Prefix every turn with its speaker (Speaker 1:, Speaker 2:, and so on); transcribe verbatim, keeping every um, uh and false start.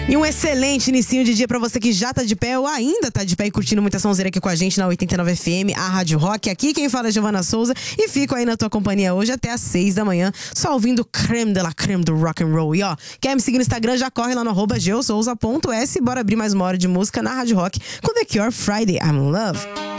Speaker 1: E um excelente inicinho de dia pra você que já tá de pé ou ainda tá de pé e curtindo muita sonzeira aqui com a gente na oitenta e nove F M, a Rádio Rock. Aqui quem fala é Giovana Souza e fico aí na tua companhia hoje até às seis da manhã, só ouvindo creme de la creme do rock and roll. E ó, quer me seguir no Instagram, já corre lá no arroba geosouza ponto s. Bora abrir mais uma hora de música na Rádio Rock com The Cure, Friday I'm in Love.